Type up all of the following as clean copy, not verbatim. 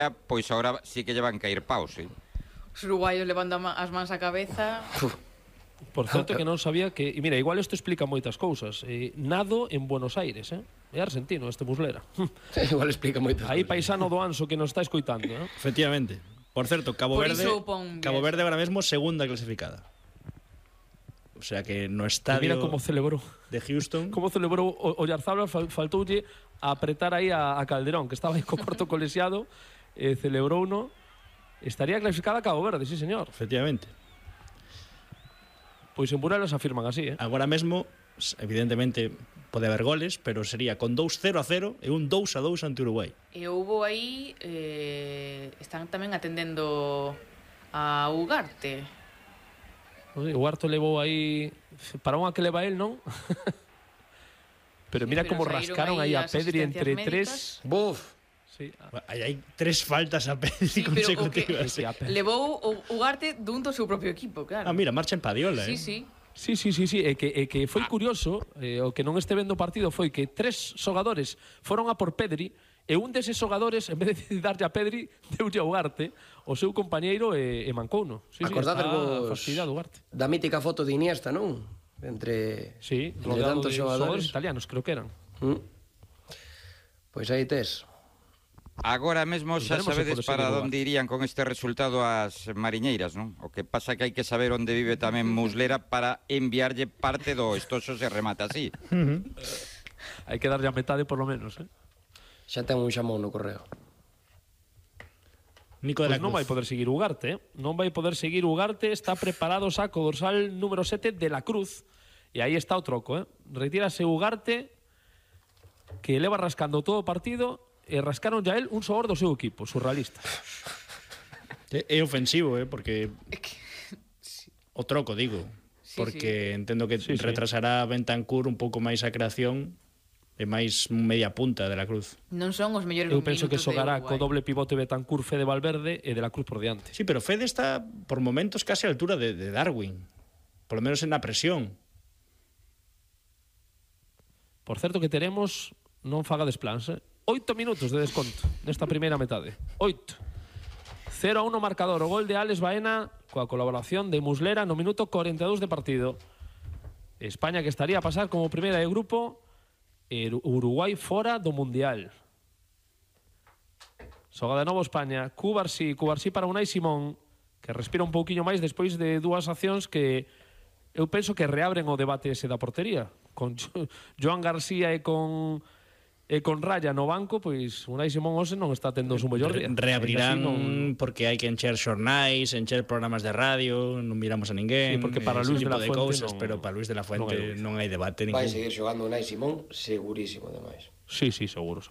pois agora sí que lle van caer paus, Os uruguaios levando as mans á cabeza. Por certo que non sabía que... E mira, igual isto explica moitas cousas. Nado en Buenos Aires, É argentino este Muslera. Igual explica moitas Aí cousas. paisano do Anso que nos está escoitando, Efectivamente. Por certo, Cabo Por Verde iso pon ahora mesmo segunda clasificada. O sea que no E estadio mira como celebrou. de Houston. Como celebrou o Oyarzabal, faltoulle a apretar aí a Calderón, que estaba aí co corto colexiado, celebrou uno. Estaría clasificada Cabo Verde, sí, señor. Efectivamente. Pois en Burelos afirman así, Agora mesmo, evidentemente, pode haber goles, pero sería con 2-0-0 e un 2-2 ante Uruguai. E houbo aí... están tamén atendendo a Ugarte. O Huarto levou aí para unha que leva el, non? Pero Sí, mira pero como saíron rascaron aí aí a as Pedri asistencias entre médicas. tres. Buf. Sí, Hai 3 faltas a Pedri Sí, pero o que consecutivas. sí, a Pedri. levou o Ugarte dun do seu propio equipo, claro. Mira, marcha en Padiola, Sí, sí. Sí, é que foi curioso, o que non este vendo o partido foi que 3 xogadores foron a por Pedri e un deses xogadores, en vez de darlle a Pedri, deulle a Ugarte, o seu compañeiro e mancouno. Sí, Acordades está vos fastidiado Ugarte. da mítica foto de Iniesta, non? Entre Rodeado tantos de xogadores xogadores italianos, creo que eran. Pois aí tes. Agora mesmo xa Veremos se sabedes pode para seguir o onde irían con este resultado as mariñeiras, non? O que pasa que hai que saber onde vive tamén Muslera para enviarlle parte do estoxo se remata así. Hai que darlle a metade por lo menos, Xa ten un xamón no correo. Nico de la Pois non Cruz. vai poder seguir Ugarte, Non vai poder seguir Ugarte, está preparado o saco dorsal número 7 de la Cruz. E aí está o troco, Retírase Ugarte, que leva rascando todo o partido, e rascaron ya él un xogador do seu equipo, surrealista. É ofensivo, porque o troco, digo, porque entendo que Sí, sí. retrasará Bentancur un pouco máis a creación e máis media punta de la Cruz. Non son os mellores Eu minutos penso que de xogará Uruguai. co doble pivote Betancur, Fede Valverde e de la Cruz por diante. Sí, pero Fede está por momentos casi a altura de Darwin, por lo menos en la presión. Por certo que teremos, non fagades plans, 8 minutos de desconto nesta primeira metade. 8. 0-1 marcador. O gol de Alex Baena coa colaboración de Muslera no minuto 42 de partido. España que estaría a pasar como primeira de grupo e Uruguai fora do Mundial. Xoga de novo España. Cubarsí para Unai Simón, que respira un pouquiño máis despois de dúas accións que eu penso que reabren o debate ese da portería. Con Joan García e con Raya no banco, pois Unai Simón hoxe non está tendo o seu mellor día. Reabrirán non... porque hai que encher xornais, encher programas de radio, non miramos a ninguén. Sí, porque para ese Luis de tipo la Fuente cousas, non- pero para Luis de la Fuente non hai debate Vai ningún. seguir xogando Unai Simón, segurísimo, ademais. Sí, seguro.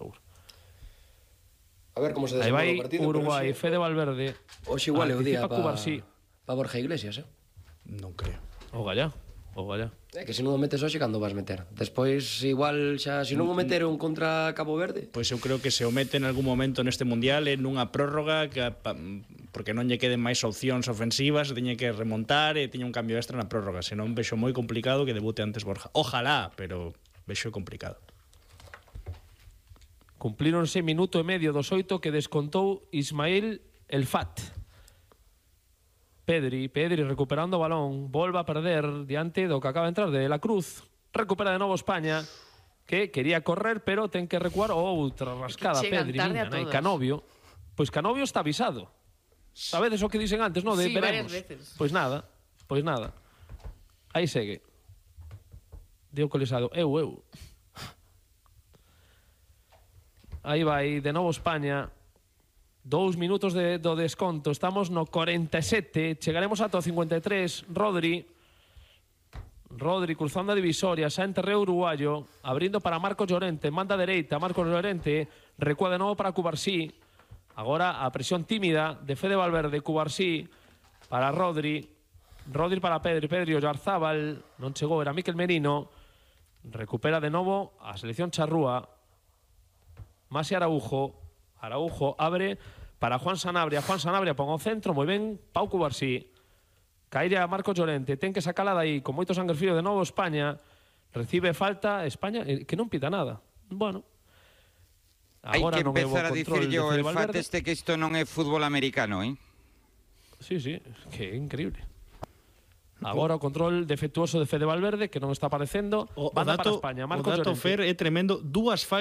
A ver como se Aí desenvolve vai o partido. Uruguai, Fede Valverde. Hoxe igual é o día Anticipa Cubarsí. pa Borja Iglesias, Non creo. O Gallá. É que se non o metes hoxe, cando vas meter? Despois, igual, xa, se non o meteron contra Cabo Verde, Pois eu creo que se o mete en algún momento neste Mundial en nunha prórroga porque non lle queden máis opcións ofensivas, teñe que remontar e teña un cambio extra na prórroga, senón vexo moi complicado que debute antes Borja. Ojalá, pero vexo complicado. Cumplíronse minuto e medio dos 8 que descontou Ismail El Fat. Pedri recuperando o balón, volve a perder diante do que acaba de entrar de la Cruz. Recupera de novo España, que quería correr, pero ten que recuar outra rascada. chegan Pedri, tarde a miña nai, todas. Canovio. Pois Canovio está avisado. Sabedes o que dicen antes, no? De Sí, varias veremos. veces. Pois nada. Aí segue. Deu colesado. Eu. Aí vai de novo España. 2 minutos do desconto. Estamos no 47. Chegaremos ata o 53. Rodri cruzando a divisoria. Xa en terreo uruguayo. Abrindo para Marcos Llorente. Manda dereita. Marcos Llorente. Recua de novo para Cubarsí. Agora a presión tímida de Fede Valverde. Cubarsí para Rodri. Rodri para Pedri. Oyarzabal. Non chegou. Era Miquel Merino. Recupera de novo a selección charrúa. Masi Araujo abre para Juan Sanabria pon o centro, moi ben, Pau Cubarsí, caire a Marcos Llorente, ten que sacala dai con moito sangue frío de novo España, recibe falta España, que non pita nada. Bueno, Hai Agora que non é bo empezar a control dicirlle de ao Fede el Valverde. Fat que isto non é fútbol americano, Sí, que é increíble. Agora o control defectuoso de Fede Valverde, que non está aparecendo. O Banda para dato, España, o Marcos dato Llorente. Fer é tremendo. Dúas